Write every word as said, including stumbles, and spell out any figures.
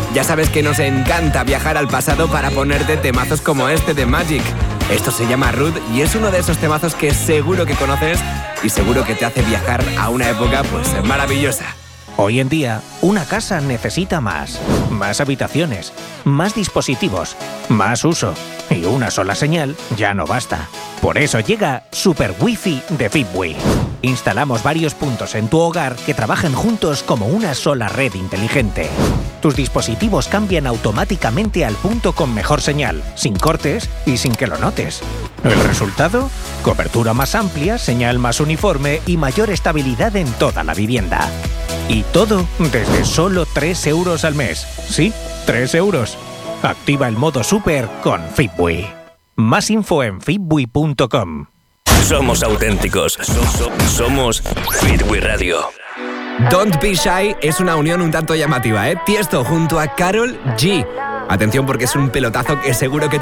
Ya sabes que nos encanta viajar al pasado para ponerte temazos como este de Magic. Esto se llama Ruth y es uno de esos temazos que seguro que conoces y seguro que te hace viajar a una época pues maravillosa. Hoy en día, una casa necesita más. Más habitaciones, más dispositivos, más uso. Y una sola señal ya no basta. Por eso llega Super Wi-Fi de Fitbee. Instalamos varios puntos en tu hogar que trabajan juntos como una sola red inteligente. Tus dispositivos cambian automáticamente al punto con mejor señal, sin cortes y sin que lo notes. ¿El resultado? Cobertura más amplia, señal más uniforme y mayor estabilidad en toda la vivienda. Y todo desde solo tres euros al mes. Sí, tres euros. Activa el modo Super con Fitbee. Más info en fitbee punto com. Somos auténticos. Somos Fitbee Radio. Don't Be Shy es una unión un tanto llamativa, ¿eh? Tiesto junto a Karol G. Atención porque es un pelotazo que seguro que te